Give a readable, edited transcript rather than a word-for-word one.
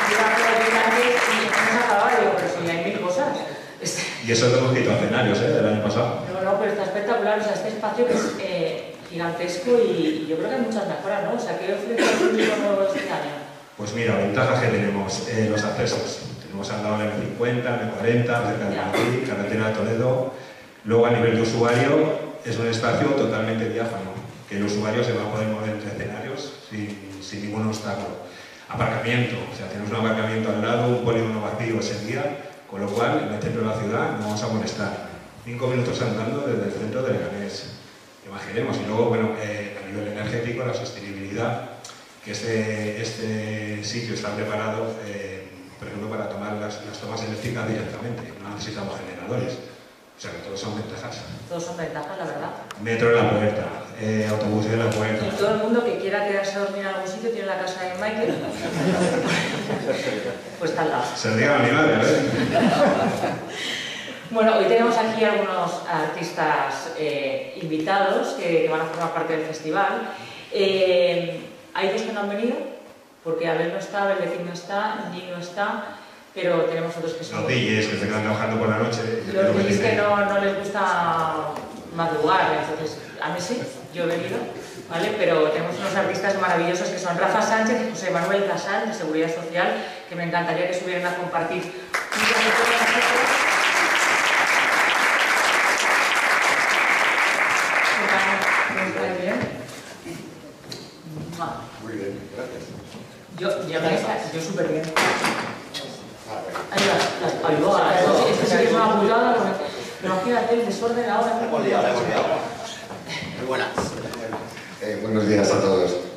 y hemos acabado, digo, pero si hay mil cosas. Y eso lo hemos quitado escenarios, del año pasado. No, pero está espectacular, o sea, este espacio que es gigantesco y yo creo que hay muchas mejoras, ¿no? O sea, ¿qué ofrece el público nuevo este año? Pues mira, ventajas que tenemos, los accesos. Tenemos al lado el M50, el M40, cerca de Madrid, carretera de Toledo. Luego, a nivel de usuario, es un espacio totalmente diáfano, que el usuario se va a poder mover entre escenarios sin ningún obstáculo. Aparcamiento, o sea, tenemos un aparcamiento al lado, un polígono vacío ese día, con lo cual, en el centro de la ciudad no vamos a molestar. 5 minutos andando desde el centro de Leganés. Imaginemos. Y luego, bueno, a nivel energético, la sostenibilidad, que este sitio está preparado, por ejemplo, para tomar las tomas eléctricas directamente. No necesitamos generadores. O sea, que todos son ventajas. Todos son ventajas, la verdad. Metro en la puerta, autobús en la puerta. Y todo el mundo que quiera quedarse a dormir en algún sitio tiene la casa de Michael. Pues está al lado. Se lo digan a mi madre, Bueno, hoy tenemos aquí algunos artistas invitados que van a formar parte del festival. Hay dos que no han venido, porque Abel no está, Belletín no está, Ni no está, pero tenemos otros que son... Los DJs que se quedan trabajando por la noche. Los DJs que no les gusta madrugar, entonces a mí sí, yo he venido, ¿vale? Pero tenemos unos artistas maravillosos que son Rafa Sánchez y José Manuel Casal, de Seguridad Social, que me encantaría que subieran a compartir un poquito con nosotros. Muy bien, gracias. Yo súper bien. Ahí va, esto sí que es una putada, imagínate el desorden ahora. Muy buenas. Buenos días a todos.